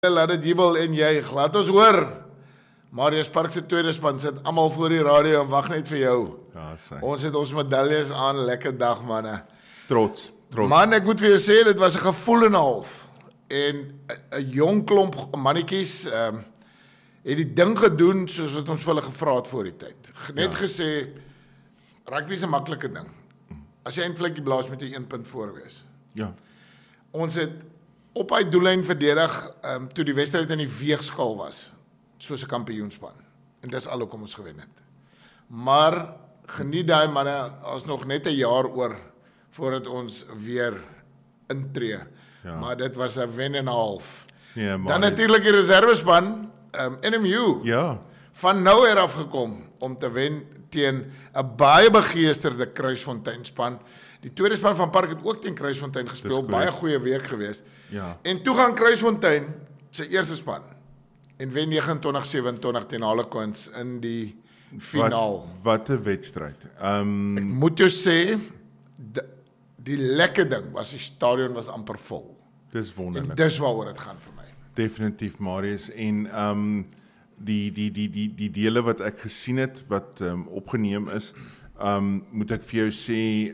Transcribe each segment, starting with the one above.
Laat dit jubel en jy, laat ons hoor. Marius Park se tweede span sit almal voor die radio en wag net vir jou. Ja, sy. Ons het ons medaljes aan, lekker dag manne. Trots. Man, ek moet vir jou sê, dit was 'n gevoel en 'n half. En 'n jong klomp mannetjies het die ding gedoen soos wat ons vir hulle gevra het voor die tyd. Net gesê, rugby is 'n maklike ding. As jy eintlik blaas met 'n 1 punt voor wees. Ja. Ons het op hy doellyn verdedig toe die wedstryd in die weegskaal was, soos 'n kampioenspan. En dis al hoekom ons gewen het. Maar geniet daai manne, ons nog net 'n jaar oor voordat ons weer intree. Ja. Maar dit was 'n wen en 'n half. Ja, maar Dan natuurlik die reservespan, NMU. Ja. Van nou af gekom om te wen teen 'n baie begeesterde Kruisfontein span. Die tweede span van Park het ook teen Kruisfontein gespeel, baie goeie week gewees. Ja. En toe gaan Kruisfontein se eerste span en wen 29-27 teen Harlequins in die finaal. Wat 'n wedstryd. Ek moet jou sê, die lekker ding was die stadion was amper vol. Dis wonderlik. En dis waaroor dit gaan vir my. Definitief, Marius. En die dele wat ek gesien het, wat opgeneem is, moet ek vir jou sê,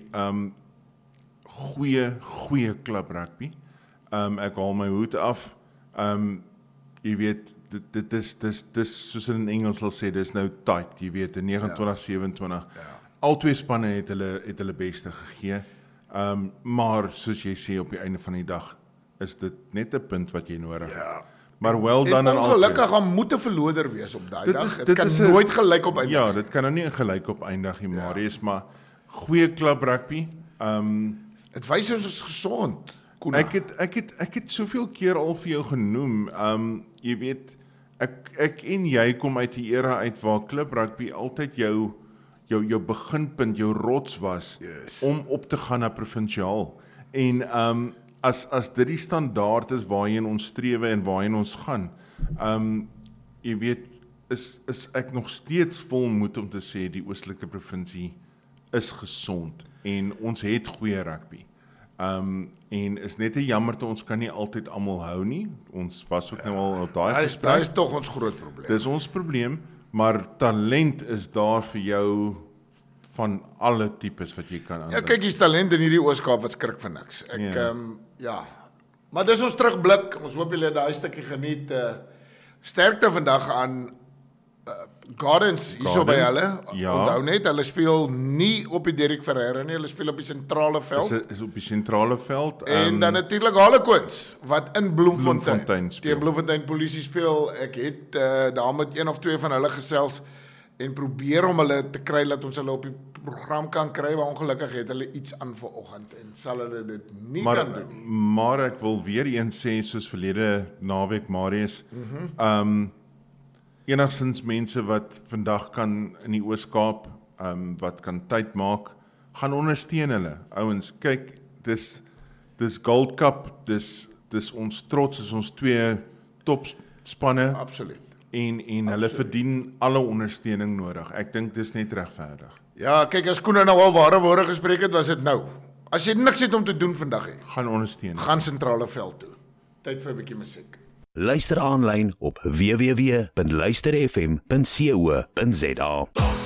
goeie klub rugby. Ek haal my hoed af. Jy weet, dit is soos in Engels sal sê, dis nou tight, jy weet, in 29-27. Ja. Al twee spanne het hulle beste gegee. Maar soos jy sê, op die einde van die dag is dit net 'n punt wat jy nodig het. Maar wel dan en ongelukkig gaan moet 'n verloder wees op daai dag. Dit kan nooit gelyk op eindig. Ja, dit kan nou nie gelyk op eindig nie, Marius, maar goeie klub rugby. Dit wys ons is gesond. Ek het soveel keer al vir jou genoem. Jy weet, ek en jy kom uit die era uit waar klub rugby altyd jou beginpunt, jou rots was om op te gaan na provinsiaal. En as dit die standaard is waarheen ons strewe en waarheen ons gaan, jy weet, is ek nog steeds vol moed om te sê die oostelike provinsie is gesond en ons het goeie rugby. En is net 'n jammerte, ons kan nie altyd almal hou nie. Ons was ook nou al op daai gesprek. Dit is tog ons groot probleem. Dis ons probleem, maar talent is daar vir jou van alle tipes wat jy kan aanbring. Ja, kyk, hier's talent in hierdie Oos-Kaap wat skrik vir niks. Maar dis ons terugblik. Ons hoop julle het daai stukkie geniet. Sterkte vandag aan Gardens hierso by hulle. Ja. Onthou net, hulle speel nie op die Derrick Ferreira nie, hulle speel op die sentrale veld. Is op die sentrale veld. En dan natuurlik Harlequins wat in Bloemfontein speel. Teen Bloemfontein Polisie speel. Ek het daar met 1 of 2 van hulle gesels en probeer om hulle te kry dat ons hulle op die program kan kry, maar ongelukkig het hulle iets aan vanoggend en sal hulle dit nie kan doen nie. Maar ek wil weer eens sê, soos verlede naweek, Marius, enigstens mense wat vandag kan in die Oos-Kaap, wat kan tyd maak, gaan ondersteun hulle. Ouens, kyk, dis Gold Cup, dis ons trots, is ons 2 topspanne. Absoluut. En hulle verdien alle ondersteuning nodig. Ek dink dis net regverdig. Ja, kyk, as Koen nou al ware woorde gespreek het, was dit nou. As jy niks het om te doen vandag hê, gaan ondersteun. Gaan sentrale veld toe. Tyd vir 'n bietjie musiek. Luister aanlyn op www.luisterfm.co.za.